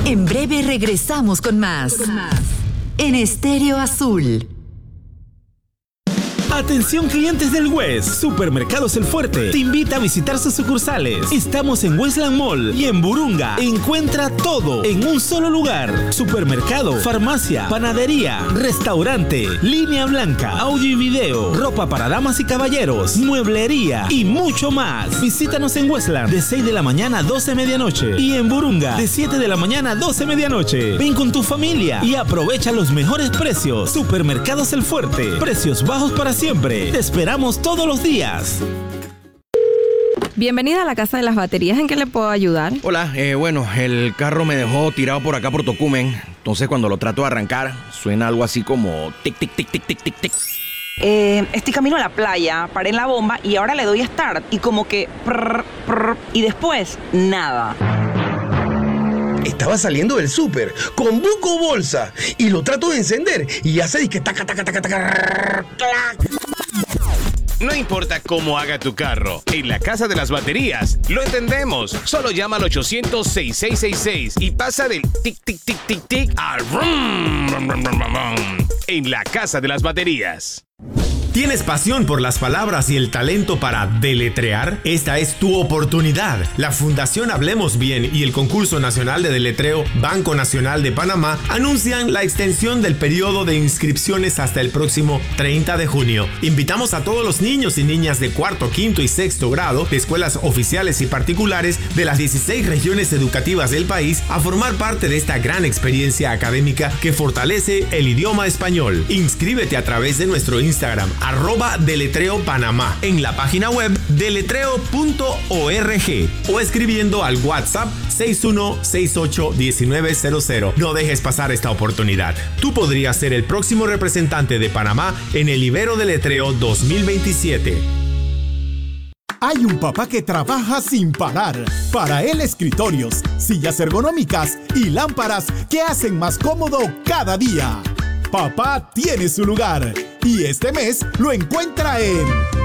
En breve regresamos con más. En Estéreo Azul. Atención clientes del West, Supermercados El Fuerte te invita a visitar sus sucursales. Estamos en Westland Mall y en Burunga. Encuentra todo en un solo lugar. Supermercado, farmacia, panadería, restaurante, línea blanca, audio y video, ropa para damas y caballeros, mueblería y mucho más. Visítanos en Westland de 6 de la mañana a 12 de medianoche y en Burunga de 7 de la mañana a 12 de medianoche. Ven con tu familia y aprovecha los mejores precios. Supermercados El Fuerte, precios bajos para siempre. Te esperamos todos los días. Bienvenida a la Casa de las Baterías. ¿En qué le puedo ayudar? Hola, bueno, el carro me dejó tirado por acá por Tocumen. Entonces cuando lo trato de arrancar, suena algo así como tic, tic, tic, tic, tic, tic, tic. Estoy camino a la playa, paré en la bomba y ahora le doy start y como que prr, prr, y después nada. Estaba saliendo del súper con buco bolsa y lo trato de encender y hace disque taca, taca, taca, taca, clac. No importa cómo haga tu carro, en la Casa de las Baterías lo entendemos. Solo llama al 800-6666 y pasa del tic, tic, tic, tic, tic al rum, rum, rum, rum, rum, en la Casa de las Baterías. ¿Tienes pasión por las palabras y el talento para deletrear? Esta es tu oportunidad. La Fundación Hablemos Bien y el Concurso Nacional de Deletreo Banco Nacional de Panamá anuncian la extensión del periodo de inscripciones hasta el próximo 30 de junio. Invitamos a todos los niños y niñas de cuarto, quinto y sexto grado de escuelas oficiales y particulares de las 16 regiones educativas del país a formar parte de esta gran experiencia académica que fortalece el idioma español. Inscríbete a través de nuestro Instagram @deletreopanamá, en la página web deletreo.org o escribiendo al WhatsApp 61681900. No dejes pasar esta oportunidad. Tú podrías ser el próximo representante de Panamá en el Ibero Deletreo 2027. Hay un papá que trabaja sin parar. Para él, escritorios, sillas ergonómicas y lámparas que hacen más cómodo cada día. Papá tiene su lugar y este mes lo encuentra en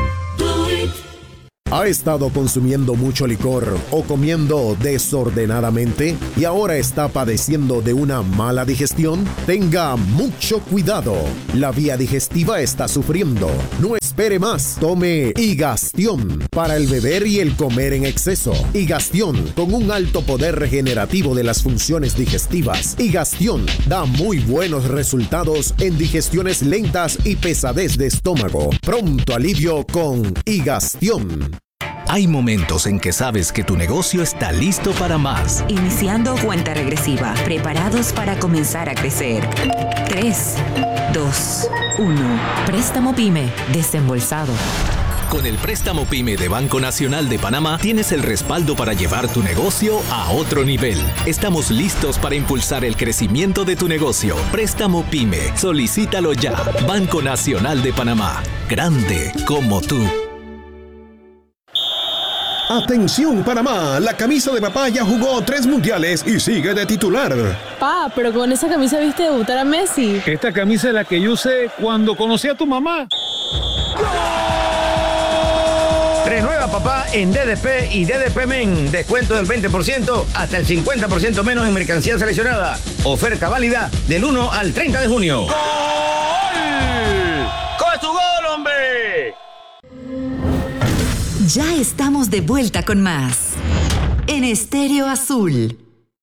¿Ha estado consumiendo mucho licor o comiendo desordenadamente y ahora está padeciendo de una mala digestión? Tenga mucho cuidado. La vía digestiva está sufriendo. No espere más. Tome Higastión para el beber y el comer en exceso. Higastión con un alto poder regenerativo de las funciones digestivas. Higastión da muy buenos resultados en digestiones lentas y pesadez de estómago. Pronto alivio con Higastión. Hay momentos en que sabes que tu negocio está listo para más. Iniciando cuenta regresiva, preparados para comenzar a crecer. 3, 2, 1. Préstamo PYME, desembolsado. Con el préstamo PYME de Banco Nacional de Panamá tienes el respaldo para llevar tu negocio a otro nivel. Estamos listos para impulsar el crecimiento de tu negocio. Préstamo PYME, solicítalo ya. Banco Nacional de Panamá, grande como tú. Atención Panamá, la camisa de papá ya jugó 3 mundiales y sigue de titular. Pa, pero con esa camisa viste debutar a Messi. Esta camisa es la que yo usé cuando conocí a tu mamá. Renueva papá en DDP y DDP Men. Descuento del 20% hasta el 50% menos en mercancía seleccionada. Oferta válida del 1 al 30 de junio. ¡Gol! ¡Con su gol, hombre! Ya estamos de vuelta con más en Estéreo Azul.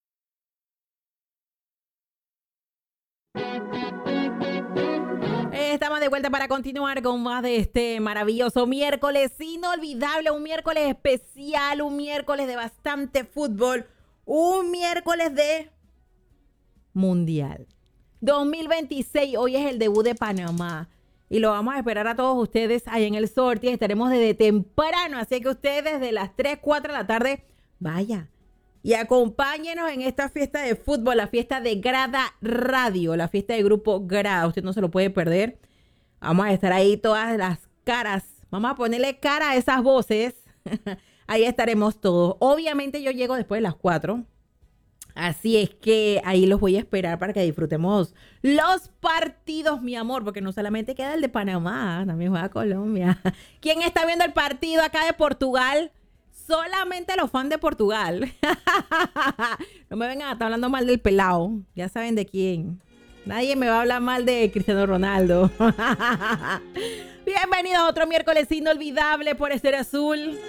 Estamos de vuelta para continuar con más de este maravilloso miércoles inolvidable, un miércoles especial, un miércoles de bastante fútbol, un miércoles de Mundial 2026. Hoy es el debut de Panamá. Y lo vamos a esperar a todos ustedes ahí en el sorteo. Estaremos desde temprano. Así que ustedes desde las 3, 4 de la tarde, vaya. Y acompáñenos en esta fiesta de fútbol, la fiesta de Grada Radio, la fiesta de Grupo Grada. Usted no se lo puede perder. Vamos a estar ahí todas las caras. Vamos a ponerle cara a esas voces. Ahí estaremos todos. Obviamente yo llego después de las 4. Así es que ahí los voy a esperar para que disfrutemos los partidos, mi amor, porque no solamente queda el de Panamá, también juega Colombia. ¿Quién está viendo el partido acá de Portugal? solamente los fans de Portugal. No me vengan a estar hablando mal del pelao. Ya saben de quién. Nadie me va a hablar mal de Cristiano Ronaldo. Bienvenidos a otro miércoles inolvidable por Estéreo Azul.